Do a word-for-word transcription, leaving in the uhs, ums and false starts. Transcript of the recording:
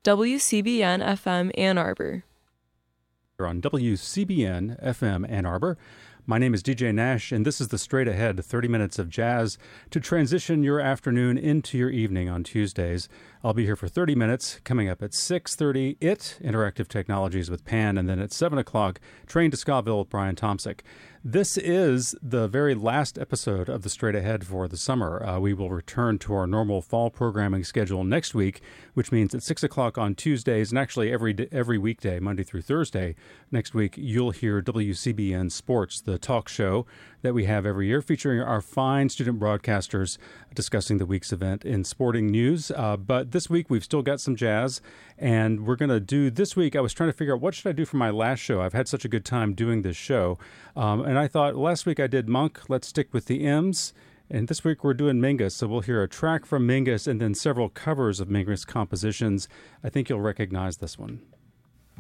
W C B N F M Ann Arbor. You're on W C B N F M Ann Arbor. My name is D J Nash, and this is the Straight Ahead thirty minutes of jazz to transition your afternoon into your evening on Tuesdays. I'll be here for thirty minutes. Coming up at six thirty, It, Interactive Technologies with Pan, and then at seven o'clock, Train to Scottville with Brian Tomsic. This is the very last episode of the Straight Ahead for the summer. Uh, we will return to our normal fall programming schedule next week, which means at six o'clock on Tuesdays, and actually every every weekday, Monday through Thursday, next week, you'll hear W C B N Sports, the talk show that we have every year, featuring our fine student broadcasters discussing the week's event in sporting news. Uh, but this week, we've still got some jazz, and we're going to do this week. I was trying to figure out what should I do for my last show. I've had such a good time doing this show. Um, and I thought last week I did Monk. Let's stick with the M's. And this week we're doing Mingus. So we'll hear a track from Mingus and then several covers of Mingus compositions. I think you'll recognize this one.